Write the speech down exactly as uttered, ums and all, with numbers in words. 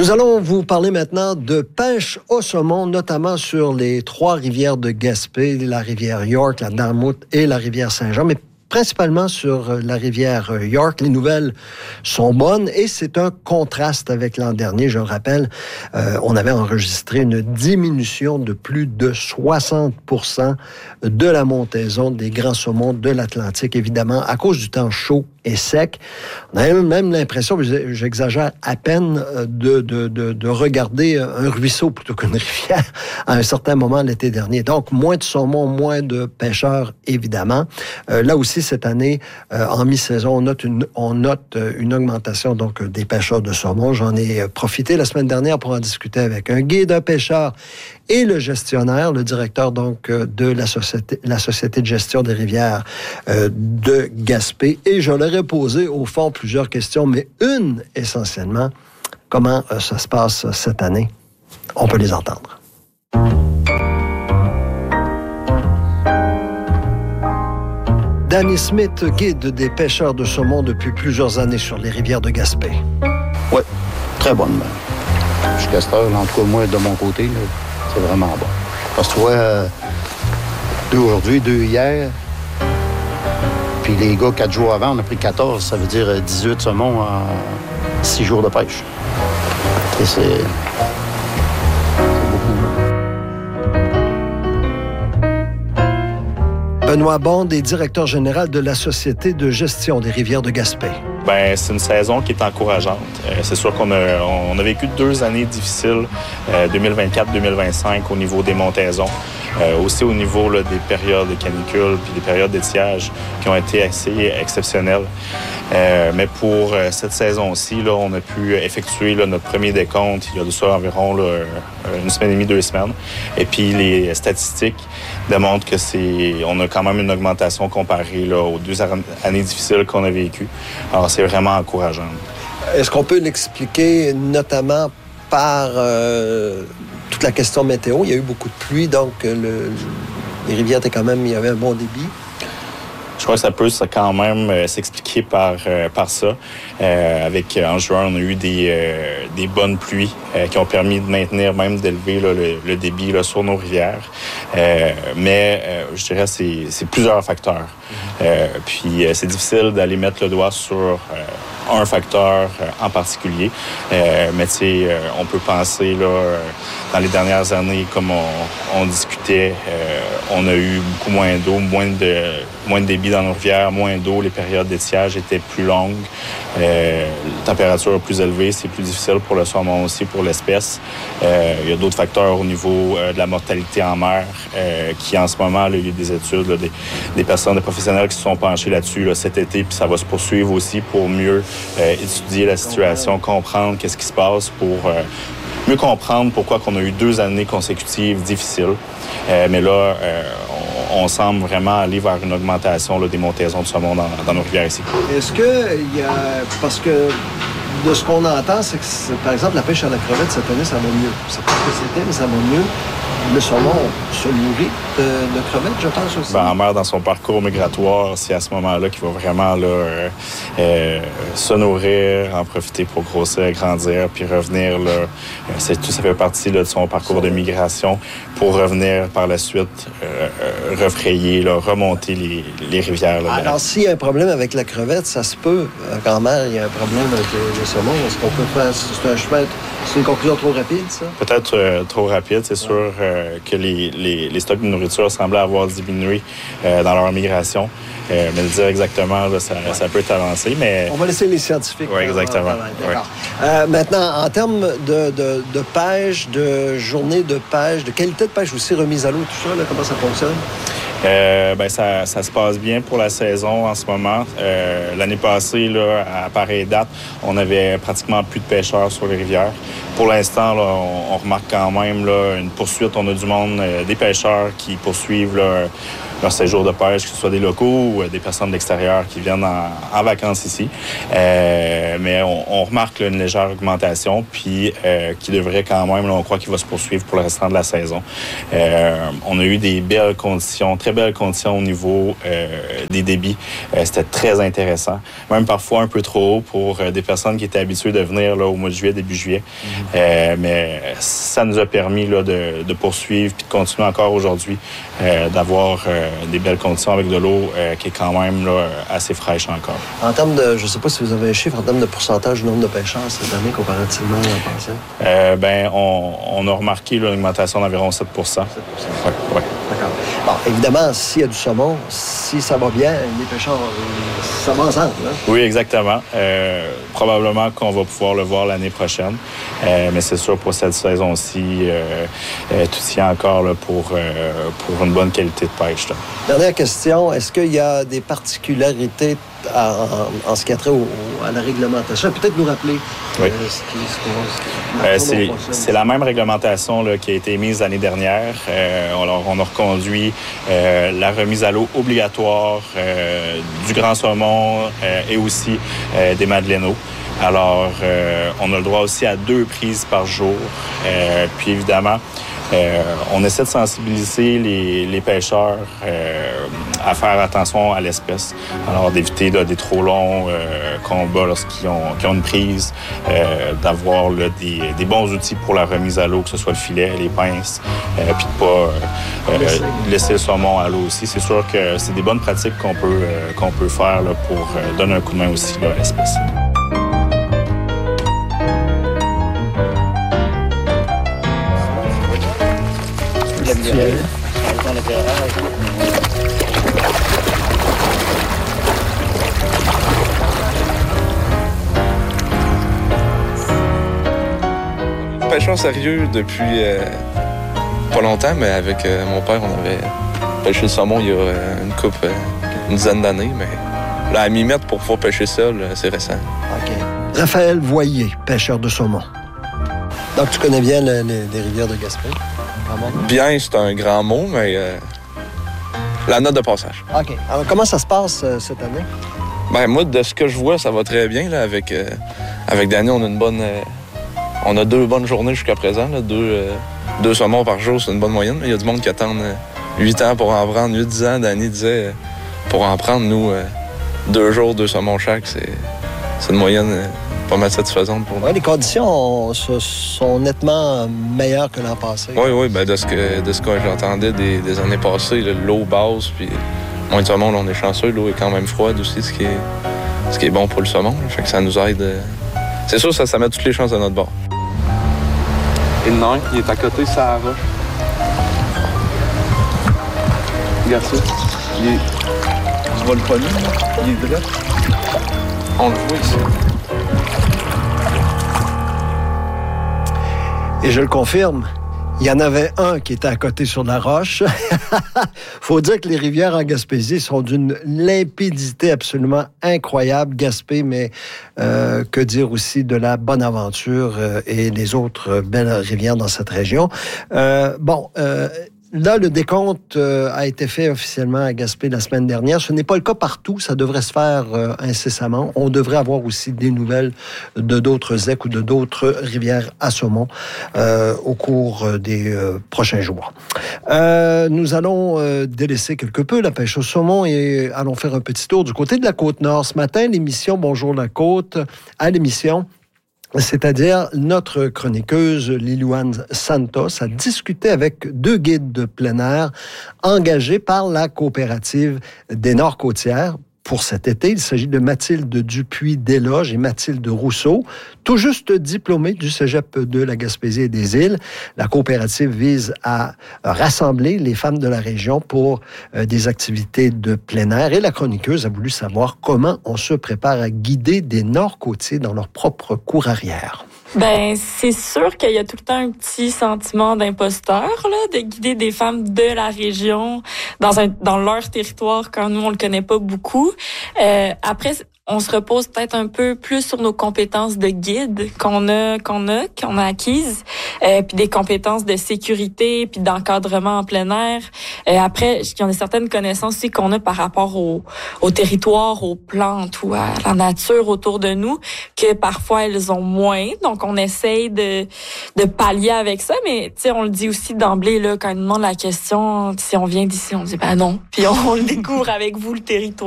Nous allons vous parler maintenant de pêche au saumon, notamment sur les trois rivières de Gaspé, la rivière York, la Dartmouth et la rivière Saint-Jean, mais principalement sur la rivière York. Les nouvelles sont bonnes et c'est un contraste avec l'an dernier. Je le rappelle, euh, on avait enregistré une diminution de plus de soixante pour cent de la montaison des grands saumons de l'Atlantique, évidemment, à cause du temps chaud et sec. On a même l'impression, j'exagère à peine, de, de, de, de regarder un ruisseau plutôt qu'une rivière à un certain moment l'été dernier. Donc, moins de saumon, moins de pêcheurs, évidemment. Euh, là aussi, cette année, euh, en mi-saison, on note une, on note une augmentation donc des pêcheurs de saumon. J'en ai profité la semaine dernière pour en discuter avec un guide, un pêcheur et le gestionnaire, le directeur donc de la société, la société de gestion des rivières euh, de Gaspé. Et je leur ai posé au fond plusieurs questions, mais une essentiellement, comment euh, ça se passe cette année? On peut les entendre. Danny Smith, guide des pêcheurs de saumon depuis plusieurs années sur les rivières de Gaspé. Oui, très bonne. Jusqu'à cette heure, en tout cas, moi, de mon côté, là, c'est vraiment bon. Parce que tu vois, euh, deux aujourd'hui, deux hier, puis les gars, quatre jours avant, on a pris quatorze, ça veut dire dix-huit saumons en six jours de pêche. Et c'est... Benoît Bond est directeur général de la Société de gestion des rivières de Gaspé. Bien, c'est une saison qui est encourageante. Euh, c'est sûr qu'on a, on a vécu deux années difficiles, euh, deux mille vingt-quatre deux mille vingt-cinq, au niveau des montaisons. Euh, aussi au niveau là, des périodes de canicule puis des périodes d'étiage qui ont été assez exceptionnelles. Euh, mais pour euh, cette saison-ci, là, on a pu effectuer là, notre premier décompte il y a de ça environ là, une semaine et demie, deux semaines. Et puis les statistiques démontrent que c'est, on a quand même une augmentation comparée là, aux deux années difficiles qu'on a vécues. Alors c'est vraiment encourageant. Est-ce qu'on peut l'expliquer notamment par euh, toute la question météo? Il y a eu beaucoup de pluie, donc le, les rivières étaient quand même, il y avait un bon débit. Je crois que ça peut quand même euh, s'expliquer par, euh, par ça. Euh, avec, en juin, on a eu des, euh, des bonnes pluies euh, qui ont permis de maintenir, même d'élever là, le, le débit là, sur nos rivières. Euh, mais euh, je dirais que c'est, c'est plusieurs facteurs. Euh, puis euh, c'est difficile d'aller mettre le doigt sur euh, un facteur euh, en particulier. Euh, mais tu sais, euh, on peut penser, là, euh, dans les dernières années, comme on, on discutait, euh, on a eu beaucoup moins d'eau, moins de, moins de débit dans nos rivières, moins d'eau, les périodes d'étiage étaient plus longues, euh, température plus élevée, c'est plus difficile pour le saumon aussi, pour l'espèce. Euh, il y a d'autres facteurs au niveau euh, de la mortalité en mer, euh, qui en ce moment, là, il y a des études, là, des, des personnes, des professionnels qui se sont penchés là-dessus là, cet été, puis ça va se poursuivre aussi pour mieux euh, étudier la situation, comprendre qu'est-ce qui se passe pour euh, mieux comprendre pourquoi qu'on a eu deux années consécutives difficiles. Euh, mais là, euh, on, on semble vraiment aller vers une augmentation là, des montaisons de saumon dans, dans nos rivières ici. Est-ce que il y a... Parce que de ce qu'on entend, c'est que, c'est, par exemple, la pêche à la crevette, cette année, ça va mieux. C'est pas ce que c'était, mais ça va mieux. Le saumon se nourrit de, de crevettes, je pense aussi. Ben, en mer, dans son parcours migratoire, c'est à ce moment-là qu'il va vraiment là, euh, euh, se nourrir, en profiter pour grossir, grandir, puis revenir. Là, c'est, tout ça fait partie là, de son parcours de migration pour revenir par la suite, euh, euh, refrayer, là, remonter les, les rivières. Là, Alors, s'il y a un problème avec la crevette, ça se peut. En mer, il y a un problème avec le, le saumon. Est-ce qu'on peut faire... C'est un chemin... C'est une conclusion trop rapide, ça? Peut-être euh, trop rapide. C'est sûr euh, que les, les, les stocks de nourriture semblaient avoir diminué euh, dans leur migration. Euh, mais le dire exactement, là, ça, ouais. ça peut être avancé, mais... On va laisser les scientifiques. Oui, exactement. Euh, D'accord. Ouais. Euh, maintenant, en termes de, de, de pêche, de journée de pêche, de qualité de pêche aussi, remise à l'eau, tout ça, là, comment ça fonctionne? Euh, ben ça, ça se passe bien pour la saison en ce moment. Euh, l'année passée, là, à pareille date, on avait pratiquement plus de pêcheurs sur les rivières. Pour l'instant, là, on, on remarque quand même là, une poursuite. On a du monde, euh, des pêcheurs qui poursuivent là, leur séjour de pêche, que ce soit des locaux ou euh, des personnes de l'extérieur qui viennent en, en vacances ici. Euh, mais on, on remarque là, une légère augmentation, puis euh, qui devrait quand même, là, on croit qu'il va se poursuivre pour le restant de la saison. Euh, on a eu des belles conditions, très belles conditions au niveau euh, des débits. Euh, c'était très intéressant, même parfois un peu trop haut pour euh, des personnes qui étaient habituées de venir là, au mois de juillet, début juillet. Mm-hmm. Euh, mais ça nous a permis là, de, de poursuivre puis de continuer encore aujourd'hui, euh, d'avoir euh, des belles conditions avec de l'eau euh, qui est quand même là, assez fraîche encore. En termes de, je ne sais pas si vous avez un chiffre, en termes de pourcentage du nombre de pêcheurs cette année comparativement à l'an passé? Euh, ben, on, on a remarqué là, une augmentation d'environ sept pour cent. sept pour cent. Ouais, ouais. D'accord. Bon, évidemment, s'il y a du saumon, si ça va bien, les pêcheurs, ça va ensemble. Hein? Oui, exactement. Euh, probablement qu'on va pouvoir le voir l'année prochaine. Euh, mais c'est sûr, pour cette saison-ci, euh, euh, tout tient encore là, pour, euh, pour une bonne qualité de pêche. Là. Dernière question, est-ce qu'il y a des particularités en, en, en ce qui a trait au, à la réglementation? Peut-être nous rappeler oui. euh, ce qui se euh, c'est, c'est la même réglementation là, qui a été mise l'année dernière. Euh, alors, on a reconduit euh, la remise à l'eau obligatoire euh, du grand saumon euh, et aussi euh, des madeleines. Alors, euh, on a le droit aussi à deux prises par jour. Euh, puis, évidemment, euh, on essaie de sensibiliser les, les pêcheurs euh, à faire attention à l'espèce. Alors, d'éviter là, des trop longs euh, combats lorsqu'ils ont, qu'ils ont une prise, euh, d'avoir là, des, des bons outils pour la remise à l'eau, que ce soit le filet, les pinces, euh, puis de pas euh, laisser. laisser le saumon à l'eau aussi. C'est sûr que c'est des bonnes pratiques qu'on peut, euh, qu'on peut faire là, pour euh, donner un coup de main aussi là, à l'espèce. Pêcheur sérieux depuis euh, pas longtemps, mais avec euh, mon père, on avait pêché le saumon il y a euh, une couple, euh, une dizaine d'années, mais là, à m'y mettre pour pouvoir pêcher seul, euh, c'est récent. OK. Raphaël Voyer, pêcheur de saumon. Donc, tu connais bien le, le, les rivières de Gaspé? Bien, c'est un grand mot, mais euh, la note de passage. OK. Alors, comment ça se passe euh, cette année? Ben moi, de ce que je vois, ça va très bien. Là, avec, euh, avec Danny, on a une bonne... Euh, on a deux bonnes journées jusqu'à présent. Là, deux, euh, deux saumons par jour, c'est une bonne moyenne. Il y a du monde qui attend euh, huit ans pour en prendre. huit dix ans, Danny disait, euh, pour en prendre, nous, euh, deux jours, deux saumons chaque, c'est, c'est une moyenne... Euh, pas mal satisfaisante pour nous. Ouais, les conditions sont nettement meilleures que l'an passé. Oui, oui, ben de ce que, de ce que j'entendais des, des années passées, là, l'eau basse, puis moins de saumon, là, on est chanceux, l'eau est quand même froide aussi, ce qui est, ce qui est bon pour le saumon. Là, fait que ça nous aide. C'est sûr, ça, ça met toutes les chances à notre bord. Et non, il est à côté, ça la roche. Regarde ça. Il est... Tu vois le pognon, là? Il est droit. On le voit ici. Et je le confirme, il y en avait un qui était à côté sur la roche. Faut dire que les rivières en Gaspésie sont d'une limpidité absolument incroyable. Gaspé, mais euh, que dire aussi de la Bonaventure euh, et les autres belles rivières dans cette région. Euh, bon... Euh, Là, le décompte euh, a été fait officiellement à Gaspé la semaine dernière. Ce n'est pas le cas partout. Ça devrait se faire euh, incessamment. On devrait avoir aussi des nouvelles de d'autres zecs ou de d'autres rivières à saumon euh, au cours des euh, prochains jours. Euh, nous allons euh, délaisser quelque peu la pêche au saumon et allons faire un petit tour du côté de la Côte-Nord. Ce matin, l'émission Bonjour la Côte, à l'émission... c'est-à-dire notre chroniqueuse Lilouane Santos a discuté avec deux guides de plein air engagés par la coopérative des Nord-Côtières. Pour cet été, il s'agit de Mathilde Dupuis-Desloges et Mathilde Rousseau, tout juste diplômées du cégep de la Gaspésie et des Îles. La coopérative vise à rassembler les femmes de la région pour euh, des activités de plein air. Et la chroniqueuse a voulu savoir comment on se prépare à guider des Nord-Côtiers dans leur propre cour arrière. Ben, c'est sûr qu'il y a tout le temps un petit sentiment d'imposteur, là, de guider des femmes de la région dans un, dans leur territoire quand nous, on le connaît pas beaucoup. Euh, après, on se repose peut-être un peu plus sur nos compétences de guide qu'on a, qu'on a, qu'on a acquises, euh, puis des compétences de sécurité, puis d'encadrement en plein air. Euh, après, il y en a certaines connaissances aussi qu'on a par rapport au, au territoire, aux plantes ou à la nature autour de nous, que parfois elles ont moins. Donc, on essaye de, de pallier avec ça, mais tu sais, on le dit aussi d'emblée, là, quand on nous demande la question, si on vient d'ici, on dit, ben non. Puis on, on le découvre avec vous, le territoire.